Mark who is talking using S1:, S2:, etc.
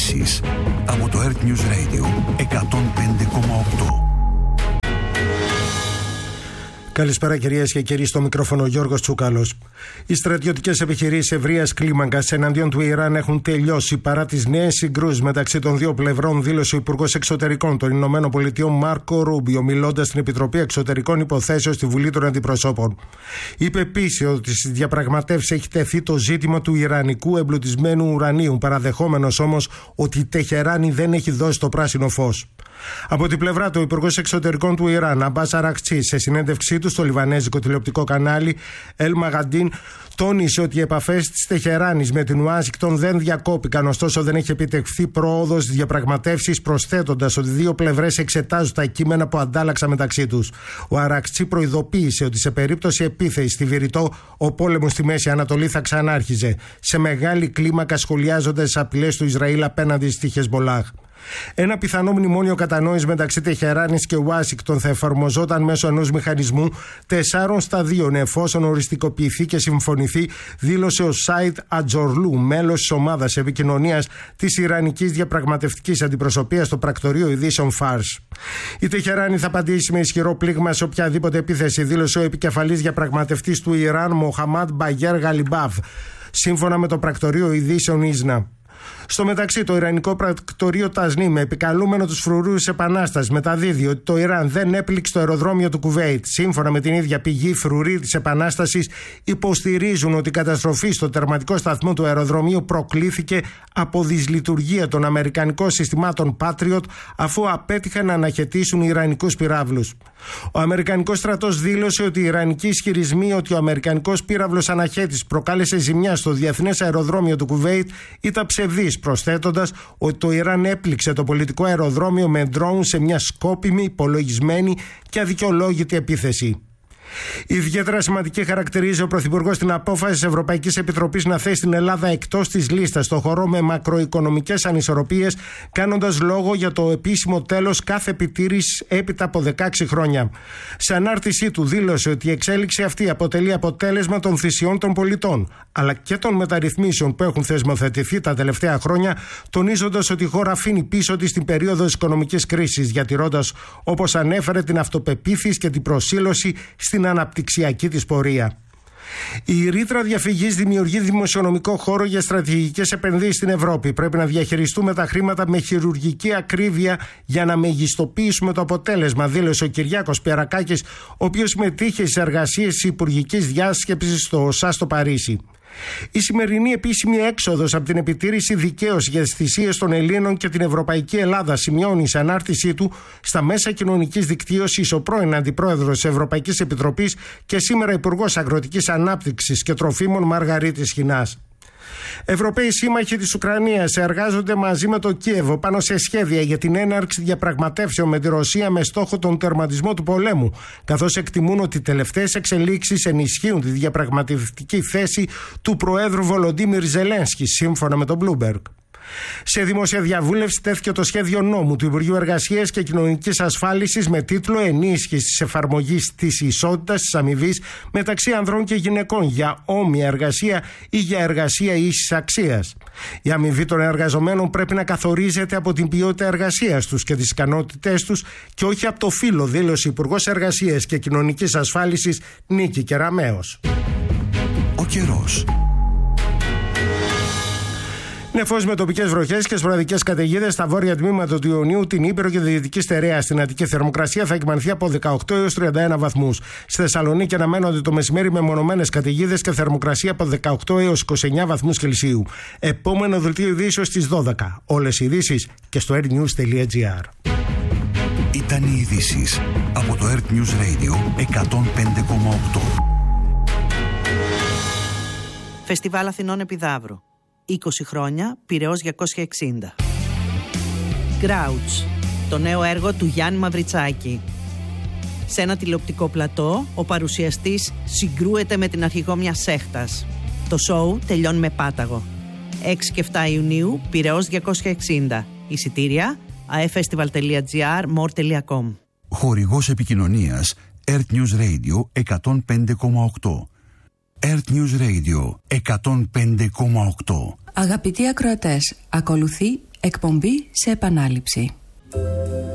S1: ειδήσεις από το Earth News Radio 105,8.
S2: Καλησπέρα κυρίες και κύριοι, στο μικρόφωνο Γιώργος Τσούκαλος. Οι στρατιωτικές επιχειρήσεις ευρείας κλίμακας εναντίον του Ιράν έχουν τελειώσει παρά τις νέες συγκρούσεις μεταξύ των δύο πλευρών, δήλωσε ο Υπουργός Εξωτερικών των Ηνωμένων Πολιτειών Μάρκο Ρούμπιο, μιλώντας στην Επιτροπή Εξωτερικών Υποθέσεων στη Βουλή των Αντιπροσώπων. Είπε επίσης ότι στις διαπραγματεύσεις έχει τεθεί το ζήτημα του ιρανικού εμπλουτισμένου ουρανίου, παραδεχόμενος όμως ότι η Τεχεράνη δεν έχει δώσει το πράσινο φως. Από την πλευρά του, ο Υπουργός Εξωτερικών του Ιράν, Αμπάς Αρακτσί, σε συνέντευξή του στο λιβανέζικο τηλεοπτικό κανάλι El Magadin, τόνισε ότι οι επαφές της Τεχεράνης με την Ουάσιγκτον δεν διακόπηκαν, ωστόσο δεν έχει επιτευχθεί πρόοδος στις διαπραγματεύσεις, προσθέτοντας ότι οι δύο πλευρές εξετάζουν τα κείμενα που αντάλλαξαν μεταξύ τους. Ο Αρακτσί προειδοποίησε ότι σε περίπτωση επίθεσης στη Βηρητό, ο πόλεμος στη Μέση Ανατολή θα ξανάρχιζε, σε μεγάλη κλίμακα σχολιάζοντας τις απειλές του Ισραήλ απέναντι στη Χεσμολάχ. Ένα πιθανό μνημόνιο κατανόησης μεταξύ Τεχεράνης και Ουάσιγκτον θα εφαρμοζόταν μέσω ενός μηχανισμού 4 σταδίων εφόσον οριστικοποιηθεί και συμφωνηθεί, δήλωσε ο Σάιντ Ατζορλού, μέλος της ομάδας επικοινωνίας της Ιρανικής Διαπραγματευτικής Αντιπροσωπείας στο πρακτορείο ειδήσεων Φάρς. Η Τεχεράνη θα απαντήσει με ισχυρό πλήγμα σε οποιαδήποτε επίθεση, δήλωσε ο επικεφαλής διαπραγματευτής του Ιράν, Μοχαμάντ Μπαγέρ Γαλιμπάφ, σύμφωνα με το πρακτορείο ειδήσεων Ίσνα. Στο μεταξύ, το Ιρανικό πρακτορείο Τασνίμ, επικαλούμενο τους φρουρούς της Επανάστασης, μεταδίδει ότι το Ιράν δεν έπληξε το αεροδρόμιο του Κουβέιτ. Σύμφωνα με την ίδια πηγή, οι φρουροί της Επανάστασης υποστηρίζουν ότι η καταστροφή στο τερματικό σταθμό του αεροδρομίου προκλήθηκε από δυσλειτουργία των αμερικανικών συστημάτων Patriot, αφού απέτυχαν να αναχαιτήσουν οι ιρανικούς πυράβλους. Ο Αμερικανικός στρατός δήλωσε ότι οι ιρανικοί ισχυρισμοί ότι ο Αμερικανικός πύραυλος αναχέτης προκάλεσε ζημιά στο διεθνές αεροδρόμιο του Κουβέιτ ήταν ψευδής, προσθέτοντας ότι το Ιράν έπληξε το πολιτικό αεροδρόμιο με ντρόουν σε μια σκόπιμη, υπολογισμένη και αδικαιολόγητη επίθεση. Ιδιαίτερα σημαντική χαρακτηρίζει ο Πρωθυπουργός την απόφαση της Ευρωπαϊκής Επιτροπής να θέσει την Ελλάδα εκτός της λίστας στο χώρο με μακροοικονομικές ανισορροπίες, κάνοντας λόγο για το επίσημο τέλος κάθε επιτήρησης έπειτα από 16 χρόνια. Σε ανάρτησή του δήλωσε ότι η εξέλιξη αυτή αποτελεί αποτέλεσμα των θυσιών των πολιτών, αλλά και των μεταρρυθμίσεων που έχουν θεσμοθετηθεί τα τελευταία χρόνια, τονίζοντας ότι η χώρα αφήνει πίσω της την περίοδο της οικονομικής κρίσης, διατηρώντας, όπως ανέφερε, την αυτοπεποίθηση και την προσήλωση στην αναπτυξιακή της πορεία. Η ρήτρα διαφυγής δημιουργεί δημοσιονομικό χώρο για στρατηγικές επενδύσεις στην Ευρώπη. Πρέπει να διαχειριστούμε τα χρήματα με χειρουργική ακρίβεια για να μεγιστοποιήσουμε το αποτέλεσμα, δήλωσε ο Κυριάκος Πιερακάκης, ο οποίος συμμετείχε στις εργασίες της υπουργικής διάσκεψης στο ΟΣΑ στο Παρίσι. Η σημερινή επίσημη έξοδος από την επιτήρηση δικαίωση για τις θυσίες των Ελλήνων και την Ευρωπαϊκή Ελλάδα, σημειώνει σε ανάρτησή του στα μέσα κοινωνικής δικτύωσης ο πρώην Αντιπρόεδρος της Ευρωπαϊκής Επιτροπής και σήμερα Υπουργός Αγροτικής Ανάπτυξης και Τροφίμων Μαργαρίτης Χινάς. Ευρωπαίοι σύμμαχοι της Ουκρανίας εργάζονται μαζί με το Κίεβο πάνω σε σχέδια για την έναρξη διαπραγματεύσεων με τη Ρωσία με στόχο τον τερματισμό του πολέμου, καθώς εκτιμούν ότι οι τελευταίες εξελίξεις ενισχύουν τη διαπραγματευτική θέση του Προέδρου Βολοντίμιρ Ζελένσκι, σύμφωνα με το Bloomberg. Σε δημόσια διαβούλευση τέθηκε το σχέδιο νόμου του Υπουργείου Εργασίας και Κοινωνικής Ασφάλισης με τίτλο «Ενίσχυση της εφαρμογής της ισότητας της αμοιβής μεταξύ ανδρών και γυναικών για όμοια εργασία ή για εργασία ίσης αξίας». Η αμοιβή των εργαζομένων πρέπει να καθορίζεται από την ποιότητα εργασίας τους και τις ικανότητές τους και όχι από το φύλο, δήλωσε η Υπουργός Εργασίας και Κοινωνικής Ασφάλισης Νίκη Κεραμέως.
S1: Ο καιρός.
S2: Νεφός με τοπικές βροχές και σποραδικές καταιγίδες στα βόρεια τμήματα του Ιωνίου, την Ήπειρο και τη Δυτική Στερεά. Στην Αττική θερμοκρασία θα εκμανθεί από 18 έως 31 βαθμούς. Στη Θεσσαλονίκη αναμένονται το μεσημέρι μεμονωμένες καταιγίδες και θερμοκρασία από 18 έως 29 βαθμούς Κελσίου. Επόμενο δελτίο ειδήσεως στις 12. Όλες οι ειδήσεις και στο airnews.gr.
S1: Ήταν οι ειδήσεις από το Earth News Radio 105,8.
S3: Φεστιβάλ Αθηνών Επιδαύρου. 20 χρόνια, Πειραιώς 260. Grouch, το νέο έργο του Γιάννη Μαυριτσάκη. Σε ένα τηλεοπτικό πλατό, ο παρουσιαστής συγκρούεται με την αρχηγό μιας σέχτας. Το σόου τελειώνει με πάταγο. 6 και 7 Ιουνίου, Πειραιώς 260. Εισιτήρια, aefestival.gr, more.com.
S1: Χορηγός επικοινωνίας Earth News Radio 105,8. Earth News Radio 105,8.
S4: Αγαπητοί ακροατές, ακολουθεί Εκπομπή σε επανάληψη.